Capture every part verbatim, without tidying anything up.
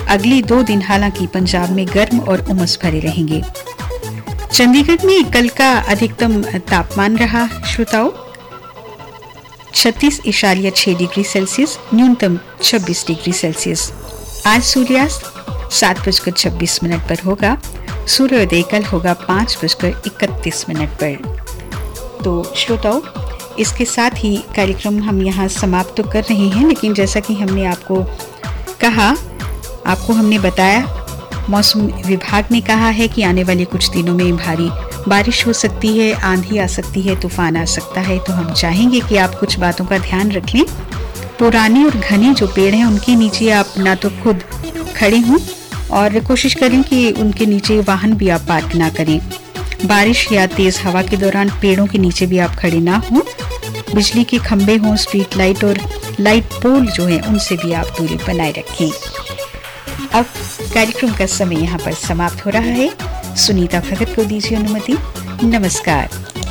अगले दो दिन हालांकि पंजाब में गर्म और उमस भरे रहेंगे। चंडीगढ़ में कल का अधिकतम तापमान रहा श्रोताओं छत्तीस इशारिया छह डिग्री सेल्सियस, न्यूनतम छब्बीस डिग्री सेल्सियस। आज सूर्यास्त सात बजकर छब्बीस मिनट पर होगा। सूर्योदय कल होगा पाँच बजकर इकतीस मिनट पर। तो श्रोताओं, इसके साथ ही कार्यक्रम हम यहाँ समाप्त तो कर रहे हैं, लेकिन जैसा कि हमने आपको कहा, आपको हमने बताया, मौसम विभाग ने कहा है कि आने वाले कुछ दिनों में भारी बारिश हो सकती है, आंधी आ सकती है, तूफान आ सकता है। तो हम चाहेंगे कि आप कुछ बातों का ध्यान रख लें। पुराने और घने जो पेड़ हैं उनके नीचे आप ना तो खुद खड़े हों और कोशिश करें कि उनके नीचे वाहन भी आप पार्क ना करें। बारिश या तेज हवा के दौरान पेड़ों के नीचे भी आप खड़े ना हों। बिजली के खंभे हों, स्ट्रीट लाइट और लाइट पोल जो है उनसे भी आप दूरी बनाए रखें। अब कार्यक्रम का समय यहाँ पर समाप्त हो रहा है। सुनीता भगत को दीजिए अनुमति। नमस्कार।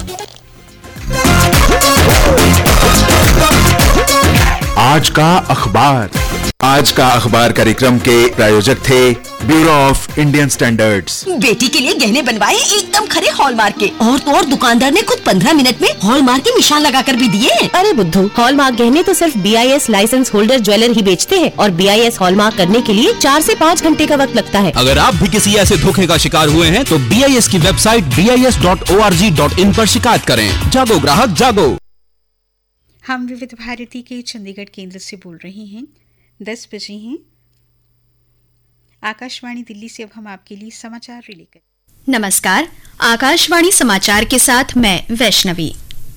आज का अखबार। आज का अखबार कार्यक्रम के प्रायोजक थे ब्यूरो ऑफ इंडियन स्टैंडर्ड्स। बेटी के लिए गहने बनवाए एकदम खरे हॉलमार्क के, और तो और दुकानदार ने खुद पंद्रह मिनट में हॉलमार्क के निशान लगाकर भी दिए। अरे बुद्धू, हॉलमार्क गहने तो सिर्फ B I S licence holder jeweller ही बेचते हैं और बी आई एस हॉलमार्क करने के लिए चार से पाँच घंटे का वक्त लगता है। अगर आप भी किसी ऐसे धोखे का शिकार हुए हैं तो बी आई एस की website B I S dot O R G dot in पर शिकायत करें। जागो ग्राहक जागो। हम विविध भारती के चंडीगढ़ केंद्र से बोल रहे हैं। दस बजे हैं। आकाशवाणी दिल्ली से अब हम आपके लिए समाचार रिले करें। नमस्कार, आकाशवाणी समाचार के साथ मैं वैष्णवी।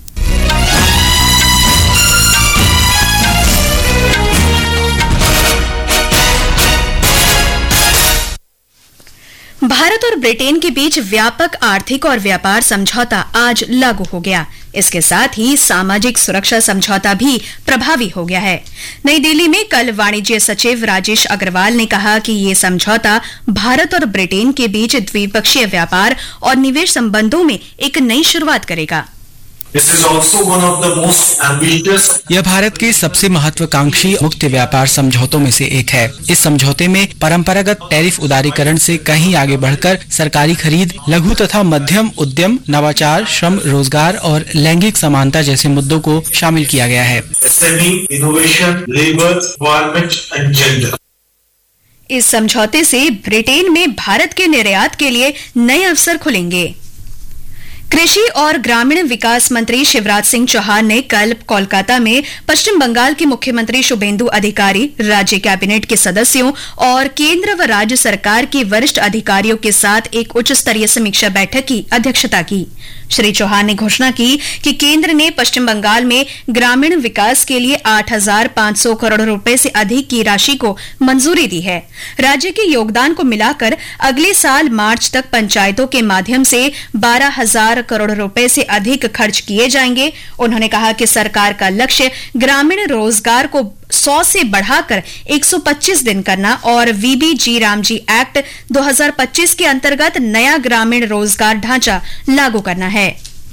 भारत और ब्रिटेन के बीच व्यापक आर्थिक और व्यापार समझौता आज लागू हो गया। इसके साथ ही सामाजिक सुरक्षा समझौता भी प्रभावी हो गया है। नई दिल्ली में कल वाणिज्य सचिव राजेश अग्रवाल ने कहा कि ये समझौता भारत और ब्रिटेन के बीच द्विपक्षीय व्यापार और निवेश संबंधों में एक नई शुरुआत करेगा। This is also one of the most ambitious. यह भारत के सबसे महत्वाकांक्षी मुक्त व्यापार समझौतों में से एक है। इस समझौते में परंपरागत टैरिफ उदारीकरण से कहीं आगे बढ़कर सरकारी खरीद, लघु तथा मध्यम उद्यम, नवाचार, श्रम, रोजगार और लैंगिक समानता जैसे मुद्दों को शामिल किया गया है। S M E, innovation, labor, environment and gender. इस समझौते से ब्रिटेन में भारत के निर्यात के लिए नए अवसर खुलेंगे। कृषि और ग्रामीण विकास मंत्री शिवराज सिंह चौहान ने कल कोलकाता में पश्चिम बंगाल के मुख्यमंत्री शुभेंदु अधिकारी, राज्य कैबिनेट के सदस्यों और केंद्र व राज्य सरकार के वरिष्ठ अधिकारियों के साथ एक उच्च स्तरीय समीक्षा बैठक की अध्यक्षता की। श्री चौहान ने घोषणा की कि केंद्र ने पश्चिम बंगाल में ग्रामीण विकास के लिए आठ हजार पाँच सौ करोड़ रुपए से अधिक की राशि को मंजूरी दी है। राज्य के योगदान को मिलाकर अगले साल मार्च तक पंचायतों के माध्यम से बारह हजार करोड़ रुपए से अधिक खर्च किए जाएंगे। उन्होंने कहा कि सरकार का लक्ष्य ग्रामीण रोजगार को सौ से बढ़ाकर एक सौ पच्चीस दिन करना और we B ji Ramji act दो हज़ार पच्चीस के अंतर्गत नया ग्रामीण रोजगार ढांचा लागू करना है।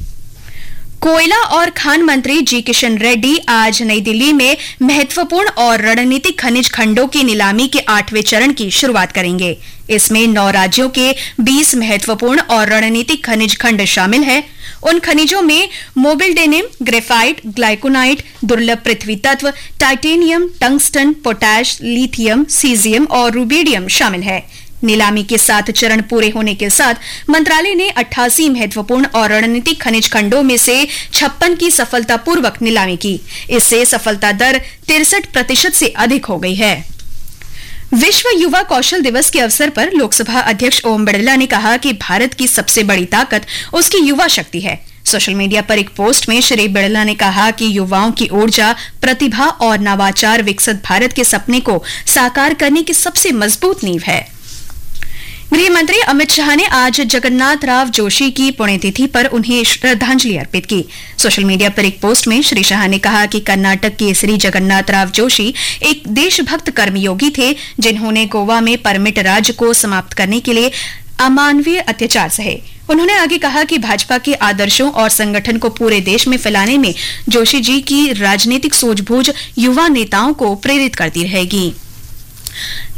कोयला और खान मंत्री जी किशन रेड्डी आज नई दिल्ली में महत्वपूर्ण और रणनीतिक खनिज खंडों की नीलामी के आठवें चरण की शुरुआत करेंगे। इसमें नौ राज्यों के बीस महत्वपूर्ण और रणनीतिक खनिज खंड शामिल हैं। उन खनिजों में मोबिल्डेनियम, ग्रेफाइट, ग्लाइकोनाइट, दुर्लभ पृथ्वी तत्व, titanium, tungsten, potash, lithium, caesium और रुबिडियम शामिल है। नीलामी के सात चरण पूरे होने के साथ मंत्रालय ने अट्ठासी महत्वपूर्ण और रणनीतिक खनिज खंडों में से छप्पन की सफलतापूर्वक नीलामी की। इससे सफलता दर तिरसठ प्रतिशत से अधिक हो गई है। विश्व युवा कौशल दिवस के अवसर पर लोकसभा अध्यक्ष ओम बिड़ला ने कहा कि भारत की सबसे बड़ी ताकत उसकी युवा शक्ति है। सोशल मीडिया पर एक पोस्ट में श्री बिड़ला ने कहा कि युवाओं की ऊर्जा, प्रतिभा और नवाचार विकसित भारत के सपने को साकार करने की सबसे मजबूत नींव है। गृह मंत्री अमित शाह ने आज जगन्नाथ राव जोशी की पुण्यतिथि पर उन्हें श्रद्धांजलि अर्पित की। सोशल मीडिया पर एक पोस्ट में श्री शाह ने कहा कि कर्नाटक के श्री जगन्नाथ राव जोशी एक देशभक्त कर्मयोगी थे, जिन्होंने गोवा में परमिट राज्य को समाप्त करने के लिए अमानवीय अत्याचार सहे। उन्होंने आगे कहा कि भाजपा के आदर्शों और संगठन को पूरे देश में फैलाने में जोशी जी की राजनीतिक सूझबूझ युवा नेताओं को प्रेरित करती रहेगी।